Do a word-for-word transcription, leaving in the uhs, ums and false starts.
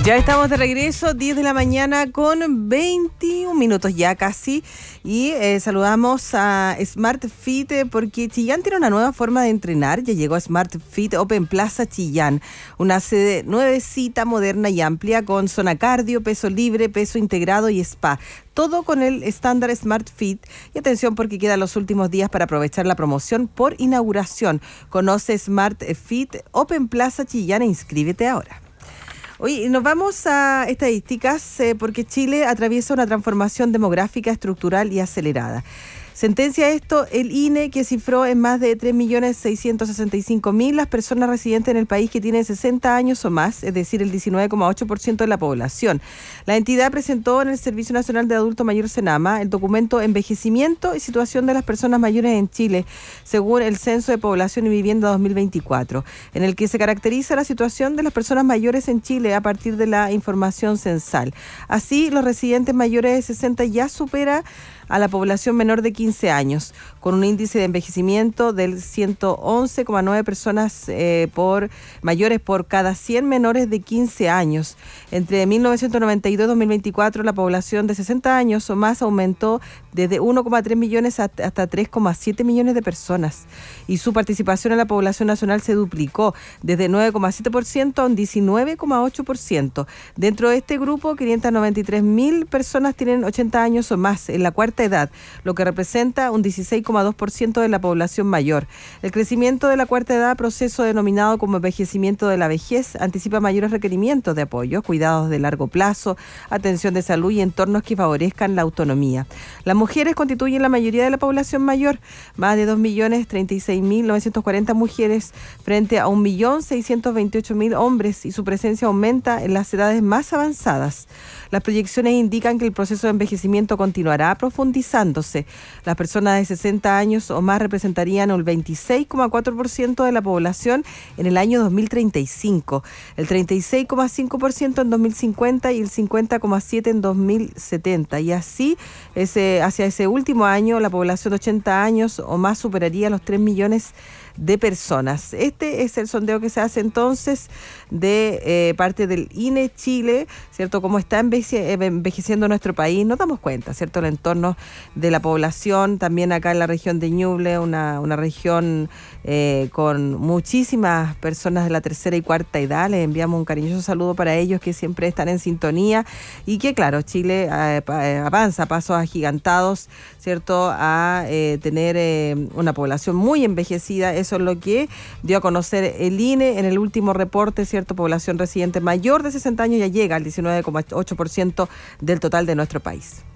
Ya estamos de regreso, diez de la mañana con veintiún minutos ya casi, y eh, saludamos a Smart Fit eh, porque Chillán tiene una nueva forma de entrenar. Ya llegó Smart Fit Open Plaza Chillán, una sede nuevecita, moderna y amplia con zona cardio, peso libre, peso integrado y spa. Todo con el estándar Smart Fit. Y atención porque quedan los últimos días para aprovechar la promoción por inauguración. Conoce Smart Fit Open Plaza Chillán e inscríbete ahora. Oye, nos vamos a estadísticas eh, porque Chile atraviesa una transformación demográfica, estructural y acelerada. Sentencia esto el I N E, que cifró en más de tres millones seiscientos sesenta y cinco mil las personas residentes en el país que tienen sesenta años o más, es decir, el diecinueve coma ocho por ciento de la población. La entidad presentó en el Servicio Nacional de Adulto Mayor Senama el documento Envejecimiento y Situación de las Personas Mayores en Chile, según el Censo de Población y Vivienda dos mil veinticuatro, en el que se caracteriza la situación de las personas mayores en Chile a partir de la información censal. Así, los residentes mayores de sesenta ya supera a la población menor de quince años, con un índice de envejecimiento del ciento once coma nueve personas eh, por mayores por cada cien menores de quince años. Entre mil novecientos noventa y dos y dos mil veinticuatro, la población de sesenta años o más aumentó desde uno coma tres millones hasta tres coma siete millones de personas, y su participación en la población nacional se duplicó desde nueve coma siete por ciento a un diecinueve coma ocho por ciento. Dentro de este grupo, quinientas noventa y tres mil personas tienen ochenta años o más en la cuarta edad, lo que representa un dieciséis coma dos por ciento de la población mayor. El crecimiento de la cuarta edad, proceso denominado como envejecimiento de la vejez, anticipa mayores requerimientos de apoyo, cuidados de largo plazo, atención de salud y entornos que favorezcan la autonomía. Las mujeres constituyen la mayoría de la población mayor, más de dos millones treinta y seis mil novecientos cuarenta mujeres frente a un millón seiscientos veintiocho mil hombres, y su presencia aumenta en las edades más avanzadas. Las proyecciones indican que el proceso de envejecimiento continuará profundizándose. Las personas de sesenta años o más representarían el veintiséis coma cuatro por ciento de la población en el año dos mil treinta y cinco, el treinta y seis coma cinco por ciento en dos mil cincuenta y el cincuenta coma siete por ciento en dos mil setenta. Y así, ese, hacia ese último año, la población de ochenta años o más superaría los tres millones de personas. Este es el sondeo que se hace entonces de eh, parte del I N E Chile, ¿cierto? Cómo está enveje- envejeciendo nuestro país. Nos damos cuenta, ¿cierto? El entorno de la población, también acá en la región de Ñuble, una, una región eh, con muchísimas personas de la tercera y cuarta edad. Les enviamos un cariñoso saludo para ellos que siempre están en sintonía, y que, claro, Chile eh, avanza a pasos agigantados, ¿cierto? A eh, tener eh, una población muy envejecida. Eso es lo que dio a conocer el I N E en el último reporte, ¿cierto? Población residente mayor de sesenta años ya llega al diecinueve coma ocho por ciento del total de nuestro país.